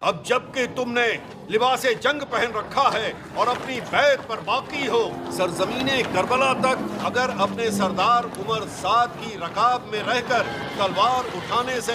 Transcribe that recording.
अब जबकि तुमने लिबासे जंग पहन रखा है और अपनी बैत पर बाकी हो सरजमीने करबला तक, अगर अपने सरदार उमर साद की रकाब में रहकर तलवार उठाने से